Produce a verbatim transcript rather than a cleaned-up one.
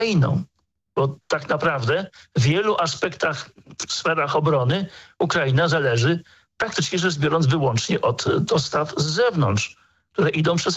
Ukrainą. Bo tak naprawdę w wielu aspektach, w sferach obrony Ukraina zależy praktycznie rzecz biorąc wyłącznie od dostaw z zewnątrz, które idą przez